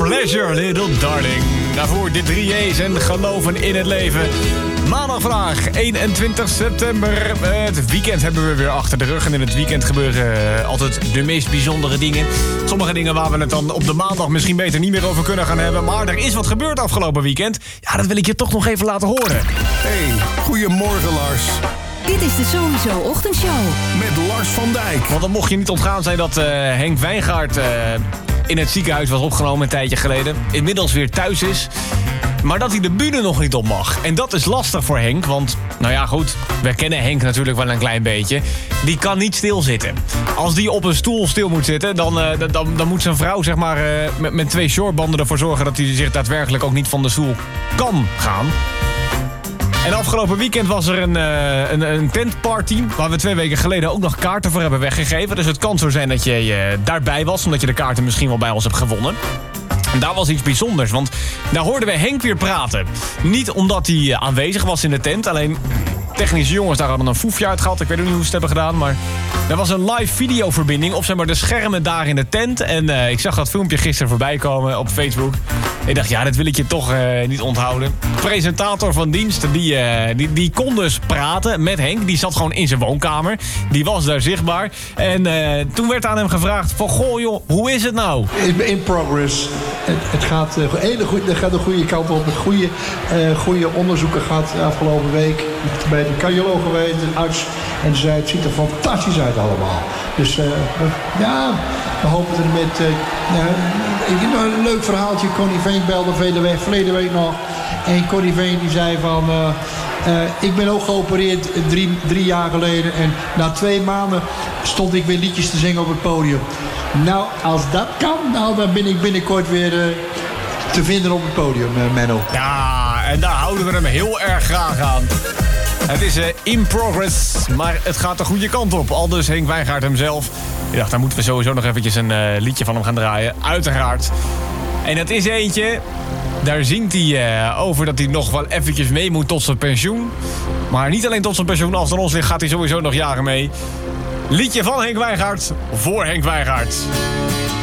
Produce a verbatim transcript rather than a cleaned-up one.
Pleasure, Little Darling. Daarvoor de drie J's en geloven in het leven. Maandag vandaag, eenentwintig september. Het weekend hebben we weer achter de rug. En in het weekend gebeuren altijd de meest bijzondere dingen. Sommige dingen waar we het dan op de maandag misschien beter niet meer over kunnen gaan hebben. Maar er is wat gebeurd afgelopen weekend. Ja, dat wil ik je toch nog even laten horen. Hey, goedemorgen Lars. Dit is de Sowieso Ochtendshow. Met Lars van Dijk. Want dan mocht je niet ontgaan zijn dat uh, Henk Wijngaard uh, in het ziekenhuis was opgenomen een tijdje geleden. Inmiddels weer thuis is. Maar dat hij de bühne nog niet op mag. En dat is lastig voor Henk, want, nou ja goed, we kennen Henk natuurlijk wel een klein beetje. Die kan niet stilzitten. Als die op een stoel stil moet zitten, dan, uh, dan, dan moet zijn vrouw zeg maar, uh, met, met twee shortbanden ervoor zorgen dat hij zich daadwerkelijk ook niet van de stoel kan gaan. En afgelopen weekend was er een, uh, een, een tentparty waar we twee weken geleden ook nog kaarten voor hebben weggegeven. Dus het kan zo zijn dat je uh, daarbij was, omdat je de kaarten misschien wel bij ons hebt gewonnen. En daar was iets bijzonders, want daar hoorden we Henk weer praten. Niet omdat hij uh, aanwezig was in de tent, alleen technische jongens daar hadden een foefje uit gehad. Ik weet ook niet hoe ze het hebben gedaan, maar er was een live videoverbinding op zeg maar, de schermen daar in de tent. En uh, ik zag dat filmpje gisteren voorbij komen op Facebook. Ik dacht, ja, dat wil ik je toch uh, niet onthouden. De presentator van dienst, die, uh, die, die kon dus praten met Henk. Die zat gewoon in zijn woonkamer. Die was daar zichtbaar. En uh, toen werd aan hem gevraagd van, goh joh, hoe is het nou? In, in progress. Het, het gaat, uh, hele goeie, het gaat de goede kant op. Het goede, uh, goede onderzoeken gehad afgelopen week. Bij de cardioloog geweest, de arts. En ze zei, het ziet er fantastisch uit allemaal. Dus uh, ja, we hopen er met... Uh, ja, een leuk verhaaltje. Connie Veen belde verleden week nog. En Connie Veen die zei van... Uh, uh, ik ben ook geopereerd drie, drie jaar geleden. En na twee maanden stond ik weer liedjes te zingen op het podium. Nou, als dat kan, nou, dan ben ik binnenkort weer uh, te vinden op het podium, uh, Menno. Ja, en daar houden we hem heel erg graag aan. Het is uh, in progress, maar het gaat de goede kant op. Aldus Henk Wijngaard hemzelf. Ik dacht, daar moeten we sowieso nog eventjes een uh, liedje van hem gaan draaien. Uiteraard. En dat is eentje, daar zingt hij uh, over dat hij nog wel eventjes mee moet tot zijn pensioen. Maar niet alleen tot zijn pensioen, als het aan ons ligt gaat hij sowieso nog jaren mee. Liedje van Henk Wijngaard, voor Henk Wijngaard.